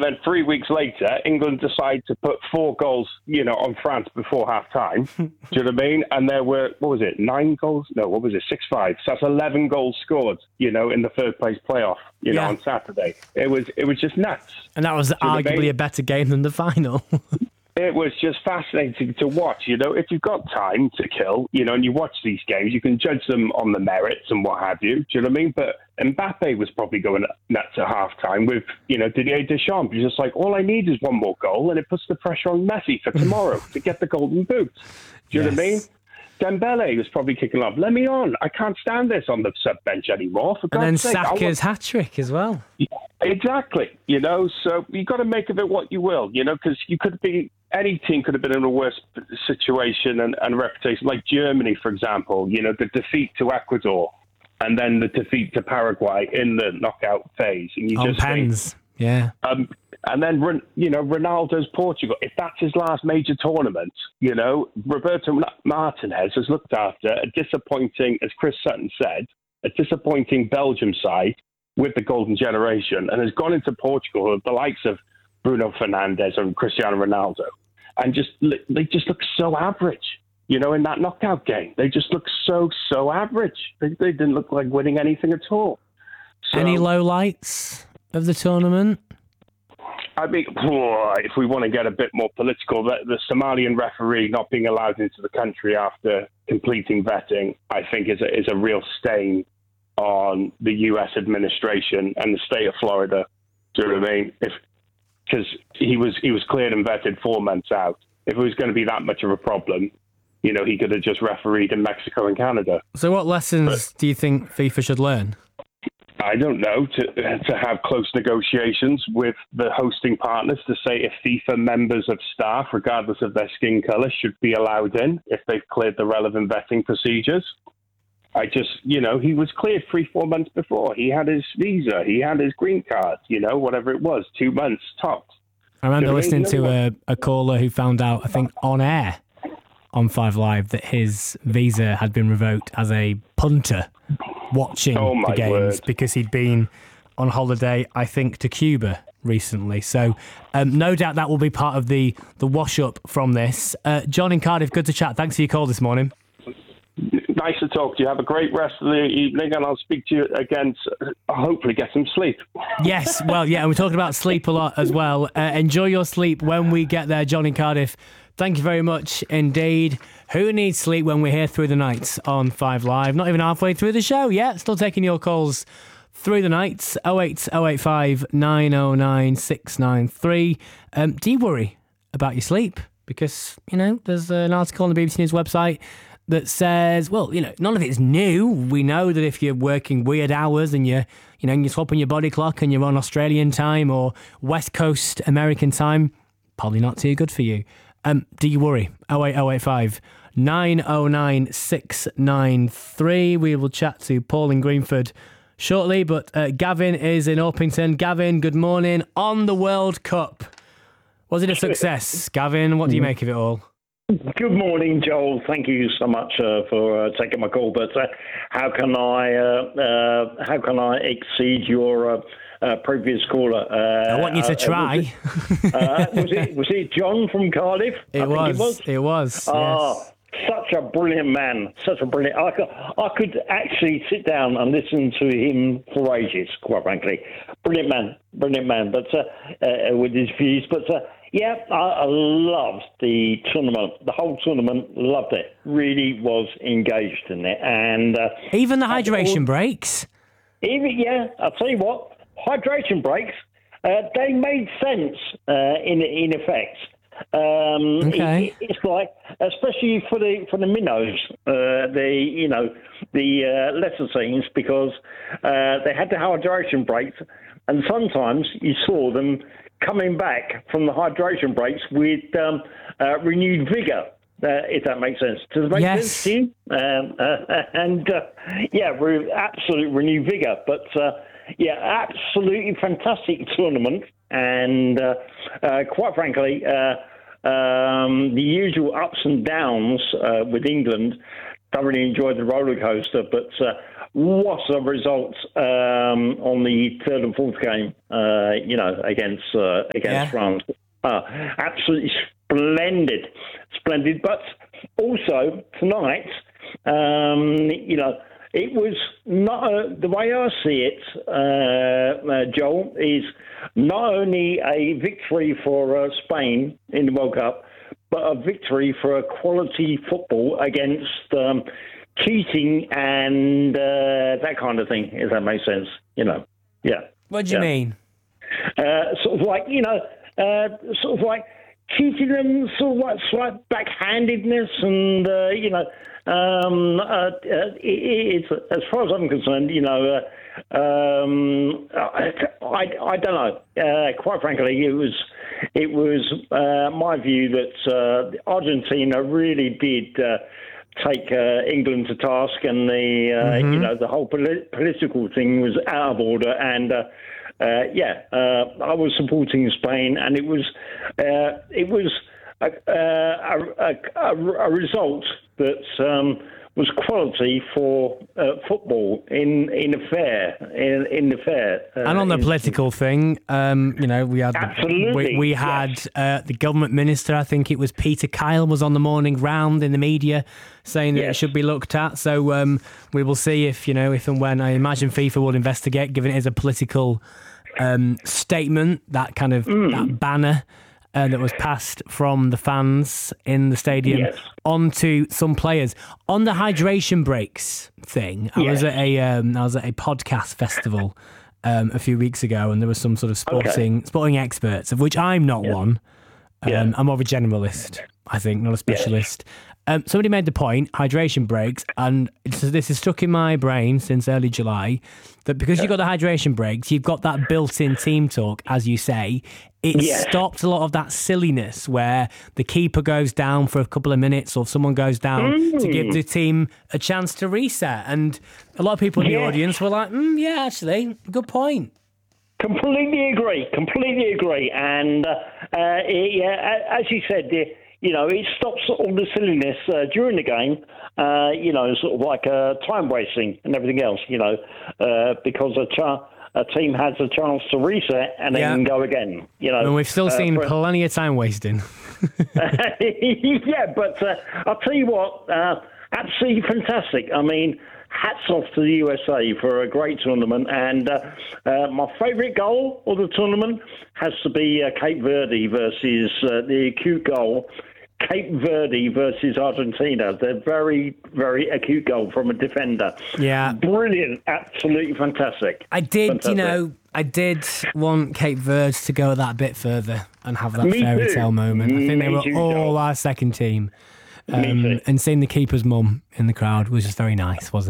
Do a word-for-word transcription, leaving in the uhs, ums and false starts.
then three weeks later, England decided to put four goals, you know, on France before half time. Do you know what I mean? And there were, what was it, nine goals? No, what was it, six five? So that's eleven goals scored, you know, in the third place playoff, you know, Yeah. on Saturday. It was it was just nuts. And that was arguably a better game than the final. It was just fascinating to watch, you know. If you've got time to kill, you know, and you watch these games, you can judge them on the merits and what have you. Do you know what I mean? But Mbappe was probably going nuts at half-time with, you know, Didier Deschamps. He's just like, all I need is one more goal, and it puts the pressure on Messi for tomorrow to get the golden boot. Do you Yes. know what I mean? Dembele was probably kicking off. Let me on. I can't stand this on the sub-bench anymore. For And then God's sake, I Saka's want- hat-trick as well. Exactly, you know, so you got to make of it what you will, you know, because you could be, any team could have been in a worse situation and, and reputation, like Germany, for example, you know, the defeat to Ecuador and then the defeat to Paraguay in the knockout phase. And you On just think, pens, yeah. um, and then, Ron- you know, Ronaldo's Portugal, if that's his last major tournament, you know, Roberto Martinez has looked after a disappointing, as Chris Sutton said, a disappointing Belgium side with the golden generation, and has gone into Portugal with the likes of Bruno Fernandes and Cristiano Ronaldo, and just they just look so average, you know, in that knockout game. They just look so, so average. They, they didn't look like winning anything at all. So, Any lowlights of the tournament? I mean, if we want to get a bit more political, the, the Somalian referee not being allowed into the country after completing vetting, I think is a, is a real stain on the U S administration and the state of Florida. Do you know what I mean? If because he was he was cleared and vetted four months out. If it was going to be that much of a problem, you know, he could have just refereed in Mexico and Canada. So what lessons but, do you think FIFA should learn? I don't know, to to have close negotiations with the hosting partners to say if FIFA members of staff, regardless of their skin colour, should be allowed in if they've cleared the relevant vetting procedures. I just, you know, he was cleared three, four months before. He had his visa. He had his green card, you know, whatever it was, two months tops. I remember listening to a, a caller who found out, I think, on air on Five Live that his visa had been revoked as a punter watching oh my the games word. because he'd been on holiday, I think, to Cuba recently. So um, no doubt that will be part of the, the wash-up from this. Uh, John in Cardiff, good to chat. Thanks for your call this morning. Nice to talk to you. Have a great rest of the evening, and I'll speak to you again. Hopefully get some sleep. Yes, well, yeah, and we're talking about sleep a lot as well. Uh, enjoy your sleep when we get there, John in Cardiff. Thank you very much indeed. Who needs sleep when we're here through the night on Five Live? Not even halfway through the show yet. Still taking your calls through the night. oh eight oh eight five nine oh nine six nine three. Um, do you worry about your sleep? Because, you know, there's an article on the B B C News website that says, well, you know, none of it's new. We know that if you're working weird hours and you're, you know, you're swapping your body clock and you're on Australian time or West Coast American time, probably not too good for you. Um, do you worry? oh eight oh eight five nine oh nine six nine three. We will chat to Paul in Greenford shortly, but uh, Gavin is in Orpington. Gavin, good morning. On the World Cup, was it a success? Gavin, what do you make of it all? Good morning, Joel. Thank you so much uh, for uh, taking my call. But uh, how can I uh, uh, how can I exceed your uh, uh, previous caller? Uh, I want you to try. Uh, was, it, uh, was it was it John from Cardiff? It I was, think it was. It was. Oh, yes. Such a brilliant man. Such a brilliant. I could, I could actually sit down and listen to him for ages. Quite frankly, brilliant man, brilliant man. But uh, uh, with his views, but. Uh, Yeah, I, I loved the tournament. The whole tournament, loved it. Really was engaged in it, and uh, even the hydration all, breaks. Even yeah, I'll tell you what, hydration breaks. Uh, they made sense uh, in in effect. Um, okay. It, it's like, especially for the for the minnows, uh, the you know the uh, lesser teams, because uh, they had the hydration breaks, and sometimes you saw them coming back from the hydration breaks with um, uh, renewed vigour, uh, if that makes sense. Does it make yes. sense to you? Um, uh, and, uh, yeah, re- absolute renewed vigour. But, uh, yeah, absolutely fantastic tournament. And, uh, uh, quite frankly, uh, um, the usual ups and downs uh, with England. Thoroughly enjoyed the roller coaster, but uh, what a result um, on the third and fourth game, uh, you know, against uh, against Yeah. France. Uh, absolutely splendid, splendid. But also tonight, um, you know, it was not a, the way I see it, uh, uh, Joel, is not only a victory for uh, Spain in the World Cup, but a victory for a quality football against um, cheating and uh, that kind of thing, if that makes sense. You know, yeah. What do you yeah. mean? Uh, sort of like, you know, uh, sort of like cheating and sort of like slight backhandedness and, uh, you know, um, uh, uh, it, it's, as far as I'm concerned, you know, uh, um, I, I, I don't know. Uh, quite frankly, it was it was uh, my view that uh, Argentina really did uh, take uh, England to task, and the uh, Mm-hmm. you know the whole polit- political thing was out of order. And uh, uh, yeah, uh, I was supporting Spain, and it was uh, it was a, a, a, a, a result that um, was quality for uh, football in in a fair in in the fair. Uh, And on the in- political thing, um, you know, we had Absolutely, we, we yes. had uh, the government minister. I think it was Peter Kyle was on the morning round in the media saying that it Yes. should be looked at. So um, we will see if you know if and when. I imagine FIFA will investigate, given it is a political um, statement. That kind of Mm. that banner. Uh, that was passed from the fans in the stadium Yes. onto some players on the hydration breaks thing. I was Yes. at a um, I was at a podcast festival um, a few weeks ago, and there was some sort of sporting sporting experts, of which I'm not one. Um, Yeah. I'm more of a generalist, I think, not a specialist. Um, somebody made the point, hydration breaks, and it's, this is stuck in my brain since early July, that because you've got the hydration breaks, you've got that built-in team talk, as you say. It Yes. stopped a lot of that silliness where the keeper goes down for a couple of minutes or someone goes down to give the team a chance to reset. And a lot of people in the Yes. audience were like, mm, yeah, actually, good point. Completely agree. Completely agree. And uh, uh, yeah, a- as you said, the, you know, it stops all the silliness uh, during the game. Uh, you know, sort of like uh, time wasting and everything else. You know, uh, because a, cha- a team has a chance to reset and Yeah. then go again. You know, And we've still uh, seen for- plenty of time wasting. yeah, but uh, I'll tell you what, uh, absolutely fantastic. I mean, hats off to the U S A for a great tournament. And uh, uh, my favourite goal of the tournament has to be uh, Cape Verde versus uh, the acute goal. Cape Verde versus Argentina. They're very, very acute goal from a defender. Yeah. Brilliant. Absolutely fantastic. I did, Fantastic. you know, I did want Cape Verde to go that bit further and have that Me fairy too. tale moment. I think they Me were too, all Joel. our second team. Me Um, too. and seeing the keeper's mum in the crowd was just very nice, wasn't it?